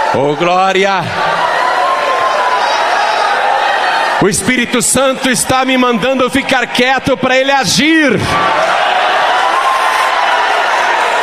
Oh, glória! O Espírito Santo está me mandando ficar quieto para Ele agir.